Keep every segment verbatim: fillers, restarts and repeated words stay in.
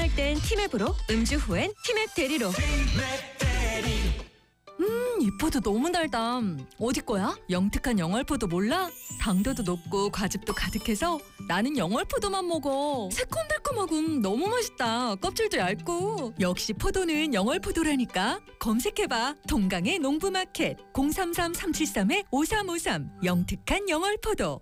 필요할 땐 티맵으로, 음주 후엔 티맵 대리로. 음, 이 포도 너무 달다. 어디 거야? 영특한 영월포도 몰라? 당도도 높고 과즙도 가득해서 나는 영월포도만 먹어. 새콤달콤하고 너무 맛있다. 껍질도 얇고. 역시 포도는 영월포도라니까. 검색해봐. 동강의 농부마켓 공삼삼 삼칠삼 오삼오삼 영특한 영월포도.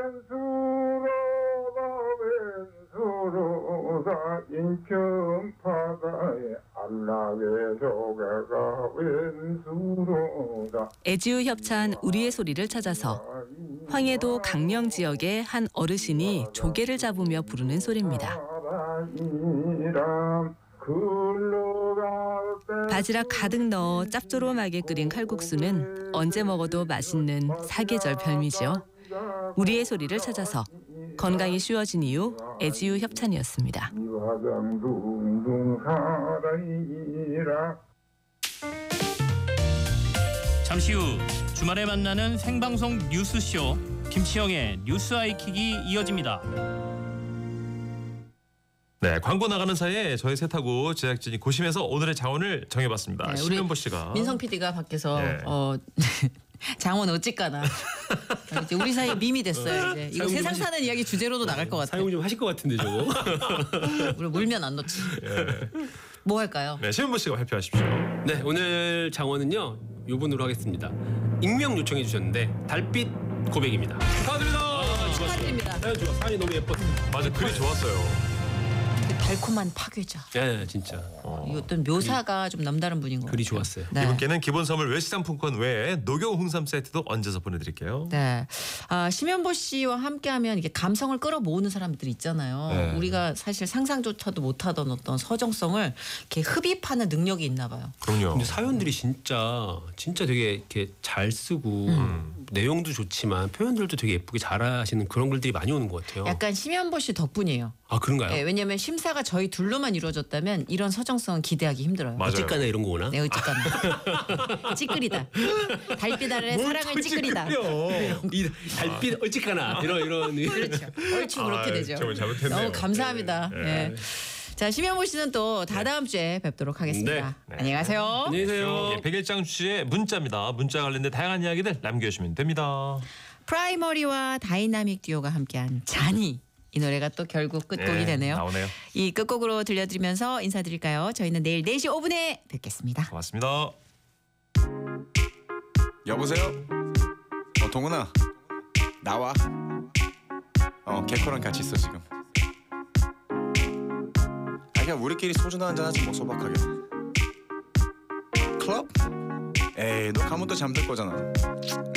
왼수로가 인천 바다에 안락의 조개가 왼수로가. 애지우 협찬 우리의 소리를 찾아서 황해도 강령 지역의 한 어르신이 조개를 잡으며 부르는 소리입니다. 바지락 가득 넣어 짭조름하게 끓인 칼국수는 언제 먹어도 맛있는 사계절 별미죠. 우리의 소리를 찾아서 건강이 쉬워진 이유 애지우 협찬이었습니다. 잠시 후 주말에 만나는 생방송 뉴스쇼 김치영의 뉴스 아이킥이 이어집니다. 네, 광고 나가는 사이에 저희 셋하고 제작진이 고심해서 오늘의 장원을 정해봤습니다. 네, 심현보 씨가. 민성 피디가 밖에서 네. 어, 장원 어찌까나 이제 우리 사이에 밈이 됐어요. 이제 이거 세상 사는 이야기 주제로도 나갈 것 같아요. 사용 좀 하실 것 같은데 저거. 우리 물면 안 넣지. 뭐 할까요? 네, 심현보 씨가 발표하십시오. 네, 오늘 장원은요 요분으로 하겠습니다. 익명 요청해 주셨는데 달빛 고백입니다. 축하드립니다. 아, 축하드립니다. 네, 좋아. 사연이 너무 예뻤어요. 맞아, 글이 좋았어요. 달콤한 파괴자. 예, 진짜. 어. 이 어떤 묘사가 좀 남다른 분인 것 같아요. 글이 좋았어요. 네. 이분께는 기본 선물 외식상품권 외에 녹용 홍삼 세트도 얹어서 보내드릴게요. 네, 아, 심현보 씨와 함께하면 이게 감성을 끌어모으는 사람들이 있잖아요. 네. 우리가 사실 상상조차도 못하던 어떤 서정성을 이렇게 흡입하는 능력이 있나 봐요. 그럼요. 근데 사연들이 진짜 진짜 되게 이렇게 잘 쓰고 음. 내용도 좋지만 표현들도 되게 예쁘게 잘하시는 그런 글들이 많이 오는 것 같아요. 약간 심현보 씨 덕분이에요. 아 그런가요? 네, 왜냐하면 심사가 저희 둘로만 이루어졌다면 이런 서정성은 기대하기 힘들어요. 맞아요. 어찌까나 이런 거 오나? 네, 어찌까나 찌끄리다. 달빛 아래 사랑을 찌끄리다. 이 달빛 어찌까나 이런 이런. 그렇죠. 얼추 그렇게 아, 되죠. 정말 잘못했네요. 너무 감사합니다. 네. 네. 자, 심현보 씨는 또 다다음 주에 뵙도록 하겠습니다. 네. 안녕히 가세요. 안녕히 계세요. 예, 백일장 주의 문자입니다. 문자 관련된 다양한 이야기들 남겨주시면 됩니다. 프라이머리와 다이나믹 듀오가 함께한 잔이. 이 노래가 또 결국 끝곡이 네, 되네요. 나오네요. 이 끝곡으로 들려드리면서 인사드릴까요? 저희는 내일 네 시 오 분에 뵙겠습니다. 고맙습니다. 여보세요? 어 동훈아 나와. 어 개코랑 같이 있어 지금. 아 그냥 우리끼리 소주나 한잔 하지 뭐 소박하게. 클럽? 에이 너 가면 또 잠들 거잖아.